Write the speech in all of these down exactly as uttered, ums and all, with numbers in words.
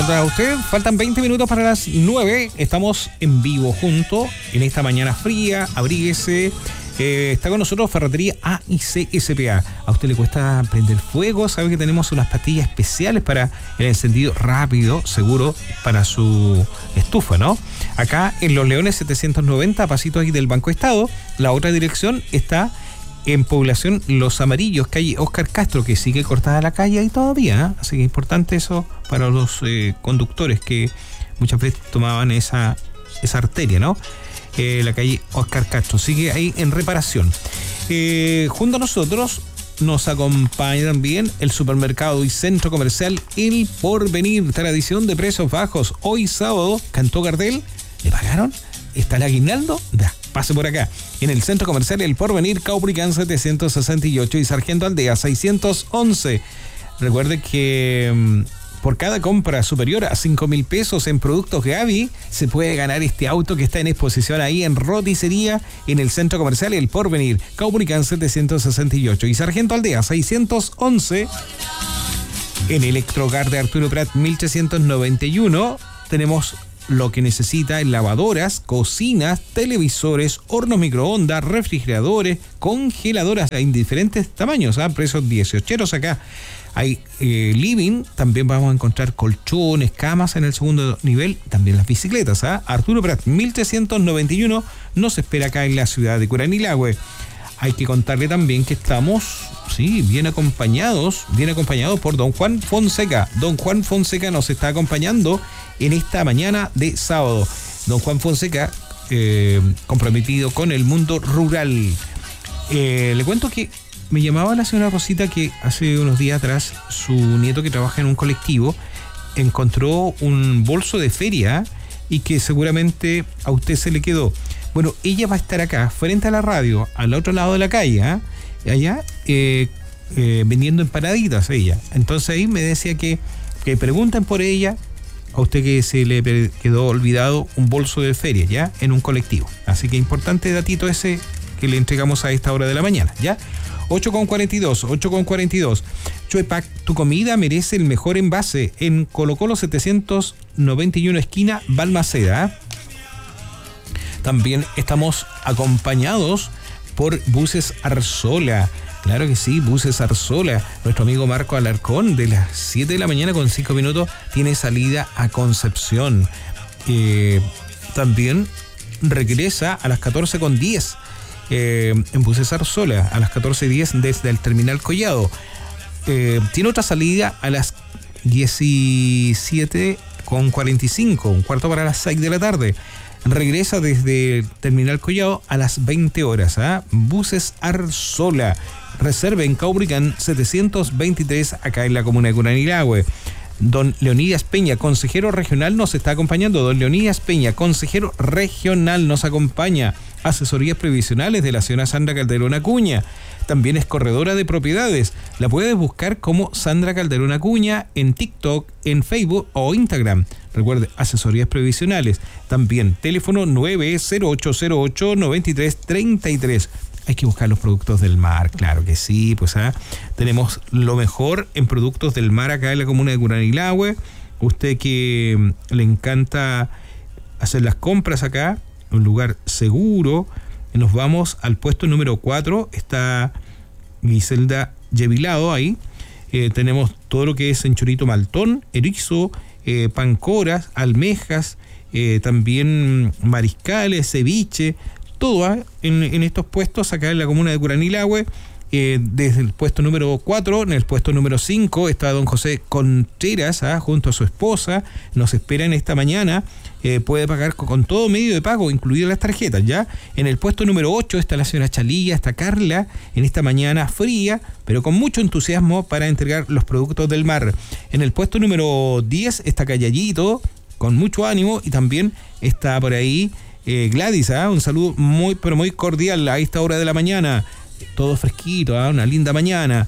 A usted, faltan veinte minutos para las nueve. Estamos en vivo junto en esta mañana fría. Abríguese. Eh, está con nosotros Ferretería A y C S P A. A usted le cuesta prender fuego, sabe que tenemos unas pastillas especiales para el encendido rápido, seguro para su estufa, ¿no? Acá en Los Leones setecientos noventa, pasitos ahí del Banco Estado. La otra dirección está en Población Los Amarillos, calle Oscar Castro, que sigue cortada la calle ahí todavía, ¿eh? Así que es importante eso para los eh, conductores que muchas veces tomaban esa, esa arteria, ¿no? Eh, la calle Oscar Castro sigue ahí en reparación. Eh, junto a nosotros nos acompaña también el supermercado y centro comercial El Porvenir, tradición de precios bajos. Hoy sábado, cantó Gardel, ¿le pagaron? ¿Está el aguinaldo? Da, pase por acá. En el centro comercial El Porvenir, Caupolicán setecientos sesenta y ocho y Sargento Aldea seiscientos once. Recuerde que mmm, por cada compra superior a cinco mil pesos en productos Gavi, se puede ganar este auto que está en exposición ahí en roticería en el centro comercial El Porvenir, Caupolicán setecientos sesenta y ocho y Sargento Aldea seiscientos once. En Electrogar de Arturo Prat mil trescientos noventa y uno tenemos lo que necesita en lavadoras, cocinas, televisores, hornos microondas, refrigeradores, congeladoras en diferentes tamaños, ¿ah? Precios dieciocheros acá. Hay eh, living, también vamos a encontrar colchones, camas en el segundo nivel, también las bicicletas, ¿ah? Arturo Prat mil trescientos noventa y uno nos espera acá en la ciudad de Curanilahue. Hay que contarle también que estamos, sí, bien acompañados, bien acompañados por don Juan Fonseca. Don Juan Fonseca nos está acompañando en esta mañana de sábado. Don Juan Fonseca, eh, comprometido con el mundo rural. Eh, le cuento que me llamaba la señora Rosita que hace unos días atrás su nieto, que trabaja en un colectivo, encontró un bolso de feria y que seguramente a usted se le quedó. Bueno, ella va a estar acá, frente a la radio, al otro lado de la calle, ¿eh? allá, eh, eh, vendiendo empanaditas ella. Entonces ahí me decía que, que pregunten por ella, a usted que se le quedó olvidado un bolso de feria, ¿ya? En un colectivo. Así que importante datito ese que le entregamos a esta hora de la mañana, ¿ya? ocho con cuarenta y dos, ocho con cuarenta y dos. Chuepac, tu comida merece el mejor envase en Colo Colo setecientos noventa y uno, esquina Balmaceda, ¿eh? También estamos acompañados por Buses Arzola. Claro que sí, Buses Arzola. Nuestro amigo Marco Alarcón, de las siete de la mañana con cinco minutos, tiene salida a Concepción. Eh, también regresa a las catorce con diez eh, en Buses Arzola, a las catorce diez desde el Terminal Collado. Eh, tiene otra salida a las diecisiete con cuarenta y cinco, un cuarto para las seis de la tarde. Regresa desde Terminal Collado a las veinte horas. ¿eh? Buses Arzola. Reserva en Caupolicán setecientos veintitrés, acá en la comuna de Curanilahue. Don Leonidas Peña, consejero regional, nos está acompañando. Don Leonidas Peña, consejero regional, nos acompaña. Asesorías previsionales de la señora Sandra Calderón Acuña. También es corredora de propiedades. La puedes buscar como Sandra Calderón Acuña en TikTok, en Facebook o Instagram. Recuerde, asesorías previsionales. También teléfono nueve cero ocho cero ocho nueve tres tres tres. Hay que buscar los productos del mar, claro que sí. Pues ¿eh? tenemos lo mejor en productos del mar acá en la comuna de Curanilahue. Usted que le encanta hacer las compras acá, un lugar seguro. Nos vamos al puesto número cuatro. Está Giselda Yevilado ahí. Eh, tenemos todo lo que es enchurito maltón, erizo, eh, pancoras, almejas, eh, también mariscales, ceviche, todo ¿eh? en, en estos puestos acá en la comuna de Curanilahue. Eh, desde el puesto número cuatro, en el puesto número cinco está don José Contreras, ¿ah? junto a su esposa. Nos esperan esta mañana. Eh, puede pagar con, con todo medio de pago, incluidas las tarjetas, ¿ya? En el puesto número ocho está la señora Chalilla, está Carla, en esta mañana fría, pero con mucho entusiasmo para entregar los productos del mar. En el puesto número diez está Cayallito, con mucho ánimo, y también está por ahí eh, Gladys, ¿ah? Un saludo muy, pero muy cordial a esta hora de la mañana. Todo fresquito, ¿eh? Una linda mañana.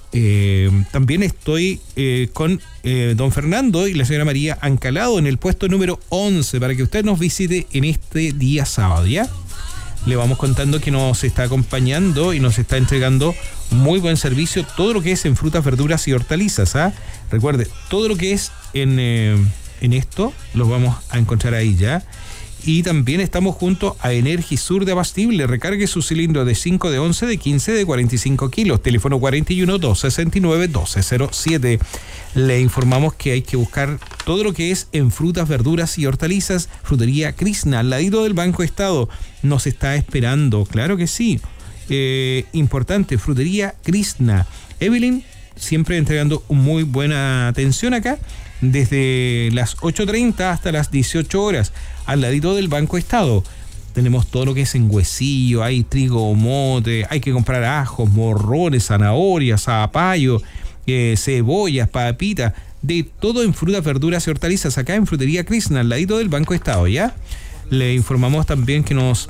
Eh, también estoy eh, con eh, don Fernando y la señora María Ancalado en el puesto número once para que usted nos visite en este día sábado, ¿ya? Le vamos contando que nos está acompañando y nos está entregando muy buen servicio, todo lo que es en frutas, verduras y hortalizas, ¿ah? Recuerde, todo lo que es en, eh, en esto, los vamos a encontrar ahí ya. Y también estamos junto a Energisur de Abastible. Recargue su cilindro de cinco, de once, de quince, de cuarenta y cinco kilos. Teléfono cuarenta y uno, doscientos sesenta y nueve, doce cero siete. Le informamos que hay que buscar todo lo que es en frutas, verduras y hortalizas. Frutería Krishna, al ladito del Banco Estado. Nos está esperando, claro que sí. Eh, importante, Frutería Krishna. Evelyn, siempre entregando muy buena atención acá. Desde las ocho treinta hasta las dieciocho horas, al ladito del Banco Estado. Tenemos todo lo que es en huesillo, hay trigo, mote, hay que comprar ajos, morrones, zanahorias, zapallo, eh, cebollas, papitas, de todo en frutas, verduras y hortalizas, acá en Frutería Krishna, al ladito del Banco Estado, ¿ya? Le informamos también que nos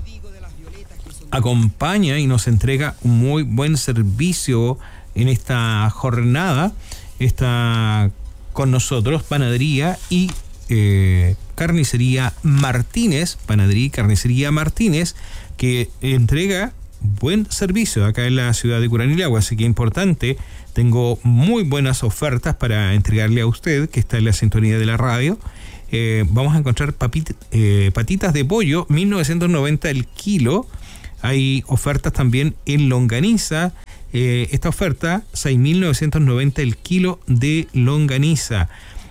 acompaña y nos entrega un muy buen servicio en esta jornada. Está con nosotros Panadería y eh, Carnicería Martínez, Panadería y Carnicería Martínez, que entrega buen servicio acá en la ciudad de Curanilagua, así que importante, tengo muy buenas ofertas para entregarle a usted, que está en la sintonía de la radio. Eh, vamos a encontrar papit, eh, patitas de pollo, mil novecientos noventa el kilo. Hay ofertas también en longaniza. Eh, esta oferta, seis mil novecientos noventa el kilo de longaniza.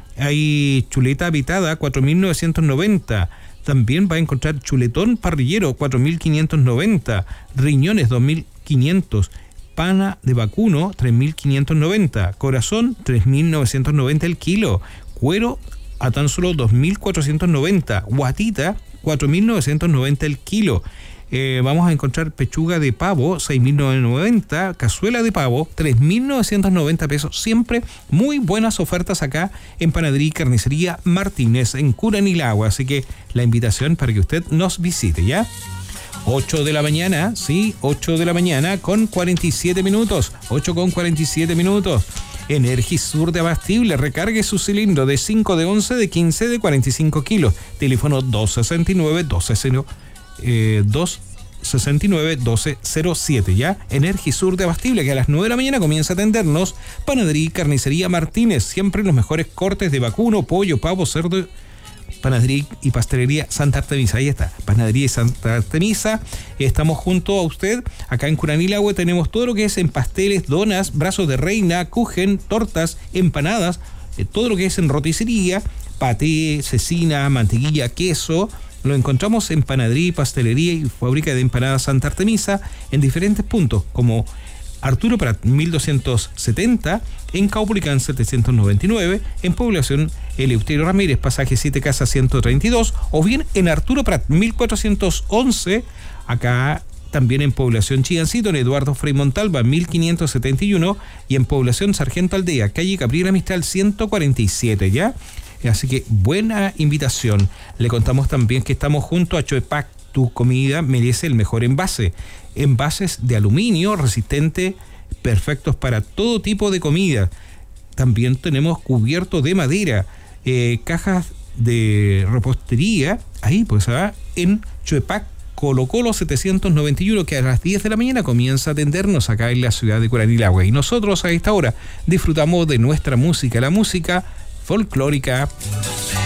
Hay chuleta habitada, cuatro mil novecientos noventa. También va a encontrar chuletón parrillero, cuatro mil quinientos noventa. Riñones, dos mil quinientos. Pana de vacuno, tres mil quinientos noventa. Corazón, tres mil novecientos noventa el kilo. Cuero, a tan solo dos mil cuatrocientos noventa. Guatita, cuatro mil novecientos noventa el kilo. Eh, vamos a encontrar pechuga de pavo, seis mil novecientos noventa, cazuela de pavo, tres mil novecientos noventa pesos. Siempre muy buenas ofertas acá en Panadería y Carnicería Martínez, en Curanilagua. Así que la invitación para que usted nos visite, ¿ya? ocho de la mañana, sí, ocho de la mañana con cuarenta y siete minutos, ocho con cuarenta y siete minutos. Energisur de Abastible, recargue su cilindro de cinco, de once, de quince, de cuarenta y cinco kilos. Teléfono doscientos sesenta y nueve, doce cero Eh, dos sesenta y nueve, doce cero siete, ¿ya? Energisur de Abastible, que a las nueve de la mañana comienza a atendernos. Panadería y Carnicería Martínez, siempre los mejores cortes de vacuno, pollo, pavo, cerdo. Panadería y Pastelería Santa Artemisa, ahí está, Panadería y Santa Artemisa. Estamos junto a usted, acá en Curanilagua tenemos todo lo que es en pasteles, donas, brazos de reina, kuchen, tortas, empanadas, eh, todo lo que es en roticería, paté, cecina, mantequilla, queso. Lo encontramos en Panadería y Pastelería y Fábrica de Empanadas Santa Artemisa en diferentes puntos, como Arturo Prat mil doscientos setenta, en Caupolicán setecientos noventa y nueve, en Población Eleuterio Ramírez, pasaje siete Casa ciento treinta y dos, o bien en Arturo Prat mil cuatrocientos once, acá también en Población Chiancito, en Eduardo Frei Montalva mil quinientos setenta y uno, y en Población Sargento Aldea, calle Gabriela Mistral ciento cuarenta y siete, ¿ya? Así que buena invitación. Le contamos también que estamos junto a Choepac. Tu comida merece el mejor envase. Envases de aluminio resistente, perfectos para todo tipo de comida. También tenemos cubiertos de madera, eh, cajas de repostería, ahí pues ¿ah? en Choepac Colo Colo setecientos noventa y uno, que a las diez de la mañana comienza a atendernos acá en la ciudad de Curanilagua. Y nosotros a esta hora disfrutamos de nuestra música, la música folclórica.